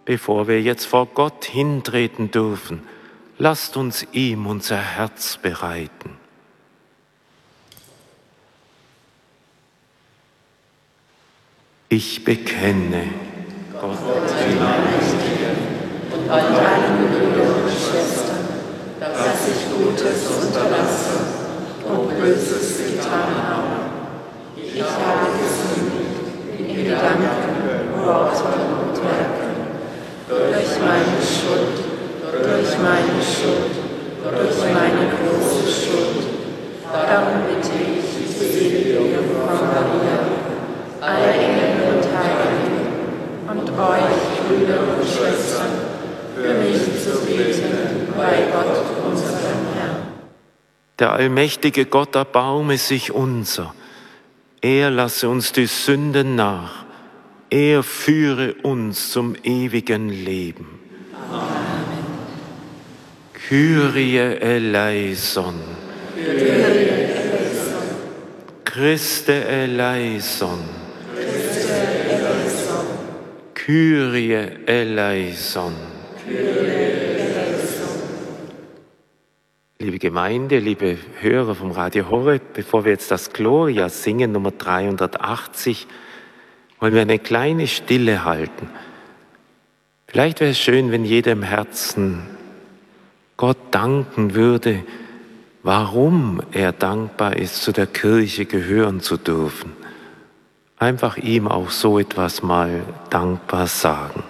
Bevor wir jetzt vor Gott hintreten dürfen, lasst uns ihm unser Herz bereiten. Ich bekenne Gott, den Allmächtigen, und allen Brüdern und Schwestern, dass ich Gutes unterlasse und Böses getan habe. Ich habe gesündigt in Gedanken, Worten und Werken, durch meine Schuld, durch meine große Schuld. Darum bitte ich die selige Jungfrau Maria, alle Engel und Heiligen und euch, Brüder und Schwestern, für mich zu beten bei Gott, unserem Herrn. Der allmächtige Gott erbarme sich unser. Er lasse uns die Sünden nach. Er führe uns zum ewigen Leben. Amen. Kyrie eleison. Kyrie eleison. Christe eleison. Christe eleison. Kyrie eleison. Kyrie eleison. Liebe Gemeinde, liebe Hörer vom Radio Horeb, bevor wir jetzt das Gloria singen, Nummer 380, wollen wir eine kleine Stille halten. Vielleicht wäre es schön, wenn jeder im Herzen Gott danken würde, warum er dankbar ist, zu der Kirche gehören zu dürfen. Einfach ihm auch so etwas mal dankbar sagen.